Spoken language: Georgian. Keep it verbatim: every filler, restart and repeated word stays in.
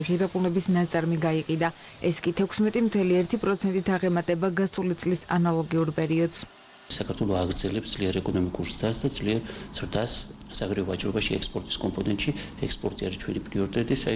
ღირებულების ნაწარმი გაიყიდა. ეს კი თექვსმეტი целых ერთი პროცენტით აღემატება გასული წლის ანალოგიურ პერიოდს. საქართველო აგრძელებს ძლიერ ეკონომიკურ ზრდას და ძლიერ ზრდას საგარეო ვაჭრობაში ექსპორტის კომპონენტში. ექსპორტი არის ჩვენი პრიორიტეტი.